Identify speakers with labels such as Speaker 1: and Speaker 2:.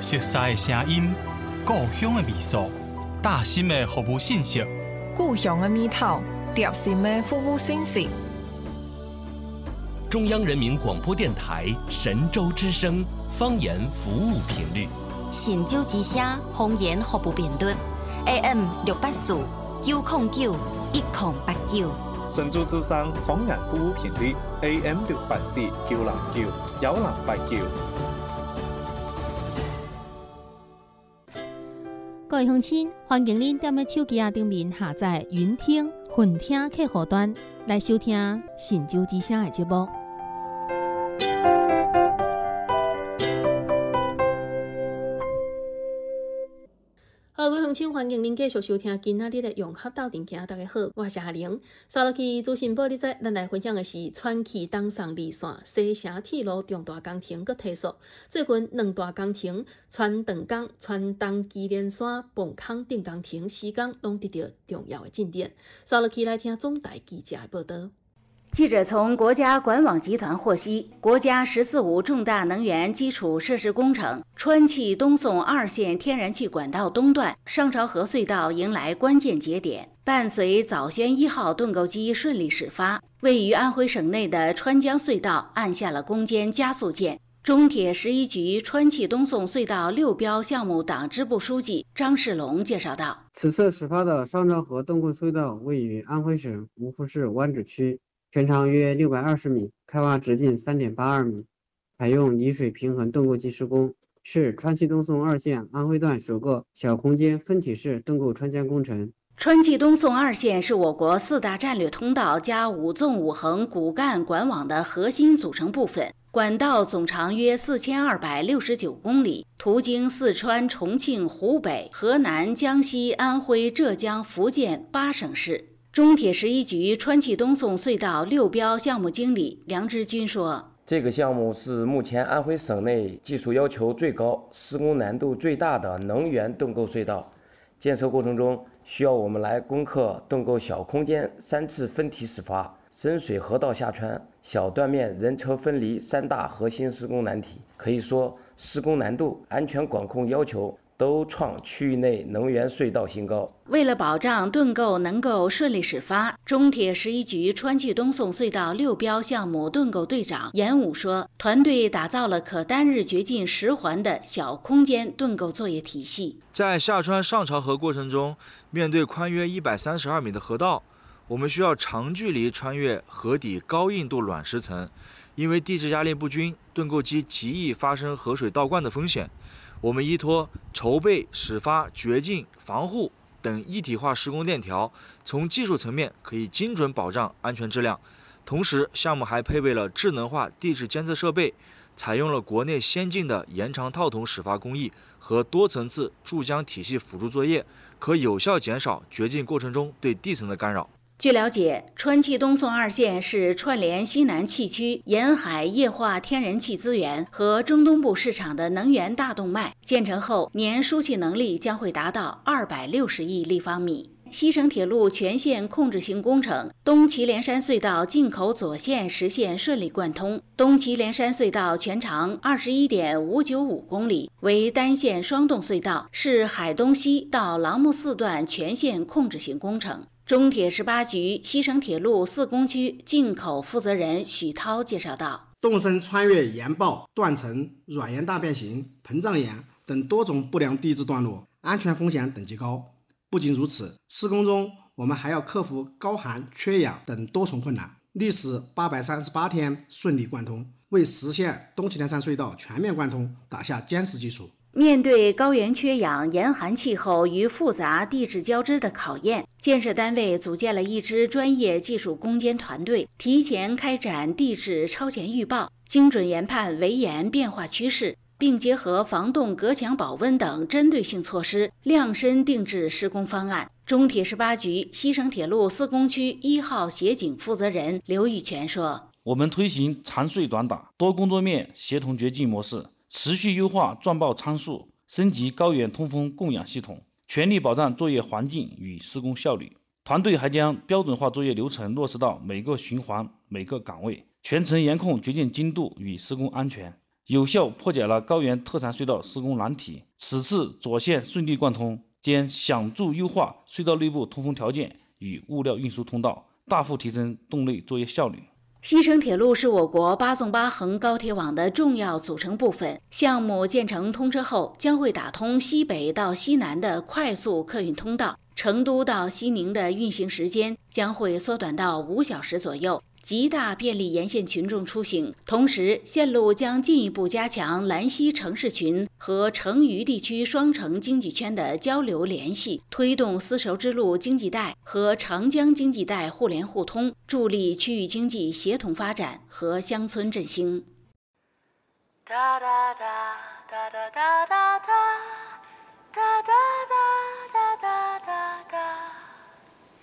Speaker 1: 熟悉的声音，故乡的味素，大心的服务信息，
Speaker 2: 故乡的味道，贴心的服务信息。
Speaker 3: 中央人民广播电台神州之声方言服务频率，
Speaker 4: 神州之声方言服务频率 AM 684 909 1089。
Speaker 5: 神州之声方言服务频率 AM 684 909 1089。
Speaker 6: 各位乡亲，欢迎您踮咧手机顶面下载云听、混听客户端来收听神州之声的节目。各位乡亲，欢迎您继续收听今仔日的融合斗阵行。大家好，我是夏玲。刷落去资讯报，你知咱来分享的是川崎东送二线西城铁路重大工程佫提速。最近2大工程川长江、川东基连线崩坑顶工程施工拢得到重要的进展。刷落去来听总台记者的报道。
Speaker 7: 记者从国家管网集团获悉，国家“十四五”重大能源基础设施工程川崎东送2线天然气管道东段上潮河隧道迎来关键节点。伴随早宣1号盾构机顺利始发，位于安徽省内的川江隧道按下了攻坚加速键。中铁11局川崎东送隧道6标项目党支部书记张世龙介绍道：
Speaker 8: 此次始发的上潮河盾构隧道位于安徽省芜湖市湾址区，全长约620米，开挖直径3.82米，采用泥水平衡盾构机施工，是川崎东送2线安徽段首个小空间分体式盾构穿江工程。
Speaker 7: 川崎东送2线是我国4大战略通道加5纵5横骨干管网的核心组成部分，管道总长约4269公里，途经四川、重庆、湖北、河南、江西、安徽、浙江、福建8省市。中铁11局川崎东送隧道6标项目经理梁志军说：
Speaker 9: 这个项目是目前安徽省内技术要求最高、施工难度最大的能源盾构隧道。建设过程中需要我们来攻克盾构小空间3次分体始发、深水河道下穿、小断面人车分离3大核心施工难题。可以说，施工难度、安全管控要求都创区域内能源隧道新高。
Speaker 7: 为了保障盾构能够顺利始发，中铁11局川崎东送隧道6标项目盾构队长严武说，团队打造了可单日掘进10环的小空间盾构作业体系。
Speaker 10: 在下穿上潮河过程中，面对宽约132米的河道，我们需要长距离穿越河底高硬度卵石层，因为地质压力不均，盾构机极易发生河水倒灌的风险。我们依托筹备、始发、掘进、防护等一体化施工链条，从技术层面可以精准保障安全质量。同时，项目还配备了智能化地质监测设备，采用了国内先进的延长套筒始发工艺和多层次注浆体系辅助作业，可有效减少掘进过程中对地层的干扰。
Speaker 7: 据了解，川崎东送2线是串联西南气区沿海液化天然气资源和中东部市场的能源大动脉，建成后年输气能力将会达到260亿立方米。西省铁路全线控制型工程东祁连山隧道进口左线实现顺利贯通。东祁连山隧道全长21.595公里，为单线双洞隧道，是海东西到朗木4段全线控制型工程。中铁18局西省铁路4工区进口负责人许涛介绍道：
Speaker 11: 动身穿越岩爆、断层、软岩大变形、膨胀岩等多种不良地质段落，安全风险等级高。不仅如此，施工中我们还要克服高寒、缺氧等多重困难，历时838天顺利贯通，为实现东祁连山隧道全面贯通打下坚实基础。
Speaker 7: 面对高原缺氧、严寒气候与复杂地质交织的考验，建设单位组建了一支专业技术攻坚团队，提前开展地质超前预报，精准研判围岩变化趋势，并结合防冻、隔墙、保温等针对性措施，量身定制施工方案。中铁18局西省铁路4工区1号协警负责人刘玉全说：
Speaker 12: 我们推行长隧短打、多工作面协同掘进模式，持续优化钻爆参数，升级高原通风供氧系统，全力保障作业环境与施工效率。团队还将标准化作业流程落实到每个循环、每个岗位，全程严控掘进精度与施工安全。 有效破解了高原特产隧道施工难题。此次左线顺利贯通，将显著优化隧道内部通风条件与物料运输通道，大幅提升洞内作业效率。
Speaker 7: 西成铁路是我国8纵8横高铁网的重要组成部分。项目建成通车后，将会打通西北到西南的快速客运通道，成都到西宁的运行时间将会缩短到5小时左右，极大便利沿线群众出行。同时，线路将进一步加强兰西城市群和成渝地区双城经济圈的交流联系，推动丝绸之路经济带和长江经济带互联互通，助力区域经济协同发展和乡村振兴。哒哒哒哒哒哒哒哒哒哒哒哒。